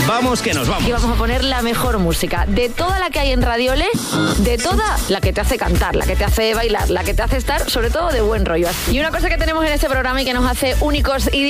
Vamos que nos vamos. Y vamos a poner la mejor música de toda la que hay en Radiole, de toda la que te hace cantar, la que te hace bailar, la que te hace estar, sobre todo, de buen rollo. Y una cosa que tenemos en este programa y que nos hace únicos y